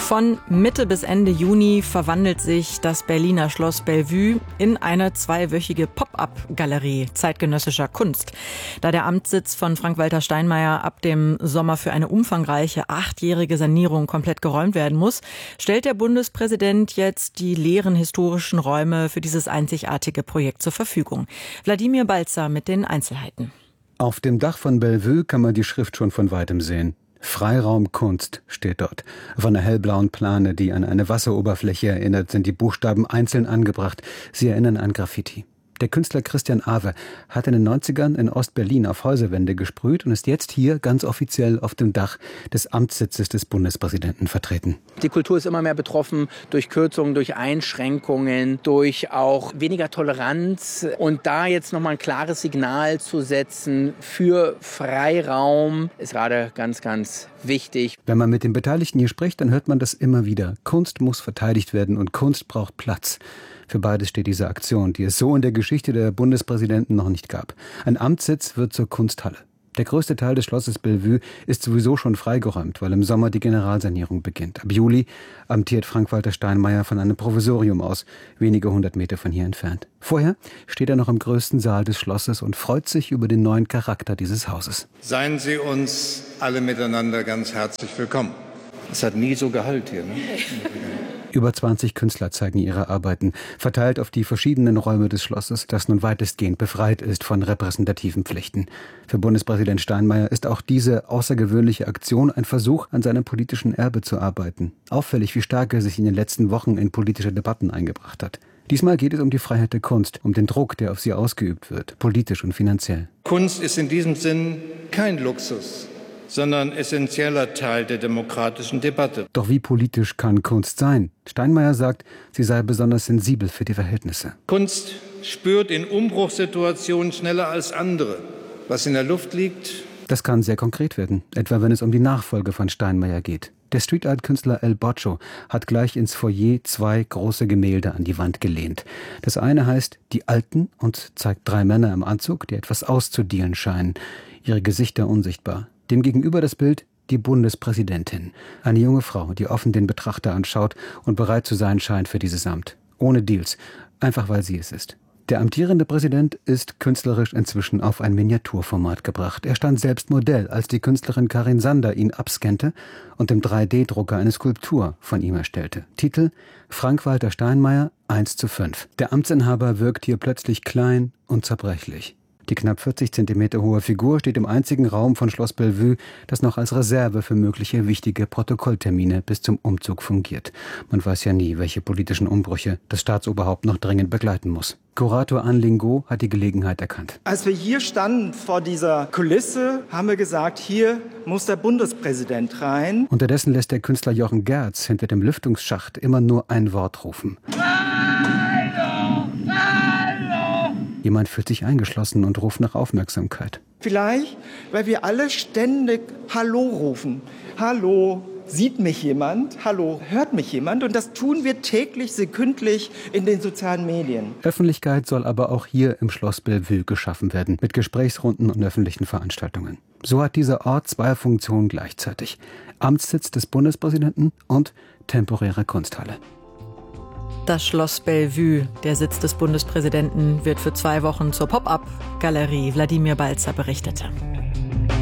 Von Mitte bis Ende Juni verwandelt sich das Berliner Schloss Bellevue in eine zweiwöchige Pop-up-Galerie zeitgenössischer Kunst. Da der Amtssitz von Frank-Walter Steinmeier ab dem Sommer für eine umfangreiche 8-jährige Sanierung komplett geräumt werden muss, stellt der Bundespräsident jetzt die leeren historischen Räume für dieses einzigartige Projekt zur Verfügung. Wladimir Balzer mit den Einzelheiten. Auf dem Dach von Bellevue kann man die Schrift schon von weitem sehen. Freiraum Kunst steht dort. Auf einer hellblauen Plane, die an eine Wasseroberfläche erinnert, sind die Buchstaben einzeln angebracht. Sie erinnern an Graffiti. Der Künstler Christian Awe hat in den 90ern in Ostberlin auf Häuserwände gesprüht und ist jetzt hier ganz offiziell auf dem Dach des Amtssitzes des Bundespräsidenten vertreten. Die Kultur ist immer mehr betroffen durch Kürzungen, durch Einschränkungen, durch auch weniger Toleranz. Und da jetzt nochmal ein klares Signal zu setzen für Freiraum ist gerade ganz, ganz wichtig. Wenn man mit den Beteiligten hier spricht, dann hört man das immer wieder. Kunst muss verteidigt werden und Kunst braucht Platz. Für beides steht diese Aktion, die es so in der Geschichte der Bundespräsidenten noch nicht gab. Ein Amtssitz wird zur Kunsthalle. Der größte Teil des Schlosses Bellevue ist sowieso schon freigeräumt, weil im Sommer die Generalsanierung beginnt. Ab Juli amtiert Frank-Walter Steinmeier von einem Provisorium aus, wenige 100 Meter von hier entfernt. Vorher steht er noch im größten Saal des Schlosses und freut sich über den neuen Charakter dieses Hauses. Seien Sie uns alle miteinander ganz herzlich willkommen. Es hat nie so Gehalt hier, ne? Über 20 Künstler zeigen ihre Arbeiten, verteilt auf die verschiedenen Räume des Schlosses, das nun weitestgehend befreit ist von repräsentativen Pflichten. Für Bundespräsident Steinmeier ist auch diese außergewöhnliche Aktion ein Versuch, an seinem politischen Erbe zu arbeiten. Auffällig, wie stark er sich in den letzten Wochen in politische Debatten eingebracht hat. Diesmal geht es um die Freiheit der Kunst, um den Druck, der auf sie ausgeübt wird, politisch und finanziell. Kunst ist in diesem Sinn kein Luxus, sondern essentieller Teil der demokratischen Debatte. Doch wie politisch kann Kunst sein? Steinmeier sagt, sie sei besonders sensibel für die Verhältnisse. Kunst spürt in Umbruchssituationen schneller als andere, was in der Luft liegt. Das kann sehr konkret werden, etwa wenn es um die Nachfolge von Steinmeier geht. Der Street-Art-Künstler El Boccio hat gleich ins Foyer 2 große Gemälde an die Wand gelehnt. Das eine heißt Die Alten und zeigt 3 Männer im Anzug, die etwas auszudealen scheinen, ihre Gesichter unsichtbar. Demgegenüber das Bild die Bundespräsidentin, eine junge Frau, die offen den Betrachter anschaut und bereit zu sein scheint für dieses Amt. Ohne Deals, einfach weil sie es ist. Der amtierende Präsident ist künstlerisch inzwischen auf ein Miniaturformat gebracht. Er stand selbst Modell, als die Künstlerin Karin Sander ihn abscannte und im 3D-Drucker eine Skulptur von ihm erstellte. Titel: Frank-Walter Steinmeier 1:5. Der Amtsinhaber wirkt hier plötzlich klein und zerbrechlich. Die knapp 40 Zentimeter hohe Figur steht im einzigen Raum von Schloss Bellevue, das noch als Reserve für mögliche wichtige Protokolltermine bis zum Umzug fungiert. Man weiß ja nie, welche politischen Umbrüche das Staatsoberhaupt noch dringend begleiten muss. Kurator Anne Lingot hat die Gelegenheit erkannt. Als wir hier standen vor dieser Kulisse, haben wir gesagt, hier muss der Bundespräsident rein. Unterdessen lässt der Künstler Jochen Gerz hinter dem Lüftungsschacht immer nur ein Wort rufen. Jemand fühlt sich eingeschlossen und ruft nach Aufmerksamkeit. Vielleicht, weil wir alle ständig Hallo rufen. Hallo, sieht mich jemand? Hallo, hört mich jemand? Und das tun wir täglich, sekündlich in den sozialen Medien. Öffentlichkeit soll aber auch hier im Schloss Bellevue geschaffen werden, mit Gesprächsrunden und öffentlichen Veranstaltungen. So hat dieser Ort 2 Funktionen gleichzeitig: Amtssitz des Bundespräsidenten und temporäre Kunsthalle. Das Schloss Bellevue, der Sitz des Bundespräsidenten, wird für 2 Wochen zur Pop-up-Galerie. Wladimir Balzer berichtete.